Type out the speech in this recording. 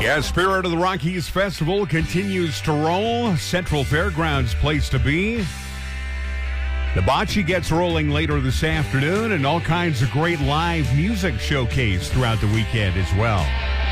Yeah, Spirit of the Rockies Festival continues to roll. Central Fairgrounds place to be. The bocce gets rolling later this afternoon, and all kinds of great live music showcase throughout the weekend as well.